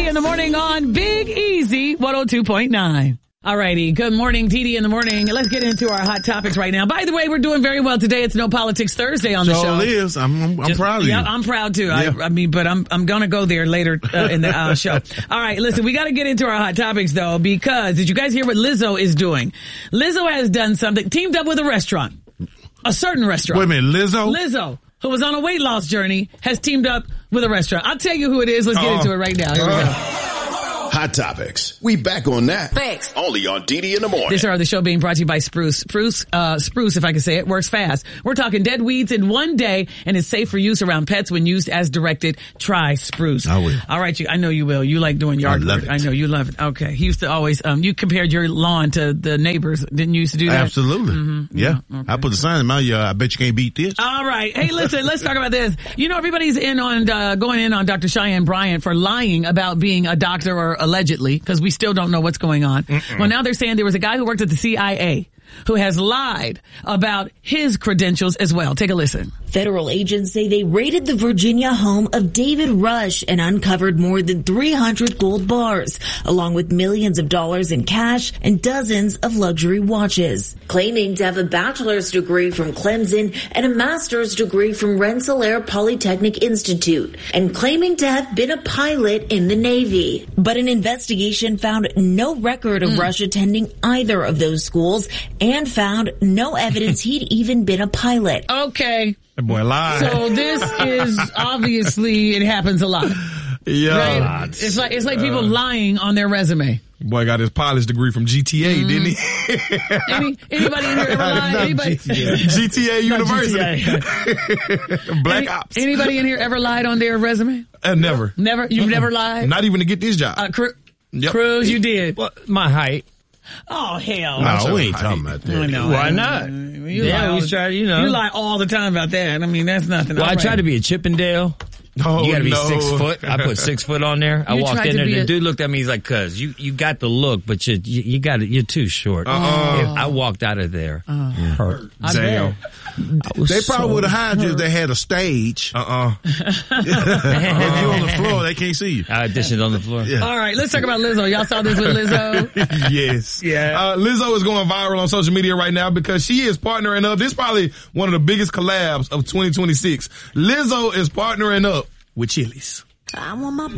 in the morning on Big Easy 102.9. All righty. Good morning, Dee in the morning. Let's get into our hot topics right now. By the way, we're doing very well today. It's No Politics Thursday on the show. It is. I'm proud of you. Yeah, I'm proud too. Yeah. I mean, but I'm going to go there later in the show. All right. Listen, we got to get into our hot topics though, because did you guys hear what Lizzo is doing? Lizzo has done something, teamed up with a restaurant, a certain restaurant. Wait a minute, Lizzo? Lizzo, who was on a weight loss journey, has teamed up with a restaurant. I'll tell you who it is. Let's get into it right now. Here we go. Hot Topics. We back on that. Thanks. Only on Dee in the morning. This hour of the show being brought to you by Spruce. Spruce, if I can say it, works fast. We're talking dead weeds in one day and is safe for use around pets when used as directed. Try Spruce. I will. All right, I know you will. You like doing yard work. I know you love it. Okay. He used to always, you compared your lawn to the neighbors. Didn't you used to do that? Absolutely. Mm-hmm. Yeah. Okay. I put the sign in my yard. I bet you can't beat this. All right. Hey, listen, let's talk about this. You know, everybody's going in on Dr. Cheyenne Bryant for lying about being a doctor or allegedly, because we still don't know what's going on. Well, now they're saying there was a guy who worked at the CIA who has lied about his credentials as well. Take a listen. Federal agents say they raided the Virginia home of David Rush and uncovered more than 300 gold bars, along with millions of dollars in cash and dozens of luxury watches. Claiming to have a bachelor's degree from Clemson and a master's degree from Rensselaer Polytechnic Institute, and claiming to have been a pilot in the Navy. But an investigation found no record of Rush attending either of those schools and found no evidence he'd even been a pilot. Okay. That boy lied. So this is obviously, it happens a lot. Yeah. Right? It's like people lying on their resume. Boy got his pilot's degree from GTA, didn't he? Anybody in here ever lied? Anybody? GTA University. Black Ops. Anybody in here ever lied on their resume? Never. Never? You've never lied? Not even to get this job. Cruz, you did. Well, my height. Oh, hell. No, we ain't talking about that. I know. Why not? We try, you lie all the time about that. I mean, that's nothing. Well, I tried to be a Chippendale. Oh, you gotta be no. 6 foot. I put 6 foot on there. I walked in there. The dude looked at me. He's like, "Cuz you got the look, but you're too short." I walked out of there. Hurt. Damn. They probably would have hired you if they had a stage. If you're on the floor, they can't see you. I auditioned on the floor. Yeah. All right, let's talk about Lizzo. Y'all saw this with Lizzo? Yes. Yeah. Lizzo is going viral on social media right now because she is partnering up. This is probably one of the biggest collabs of 2026. Lizzo is partnering up with Chili's. I want my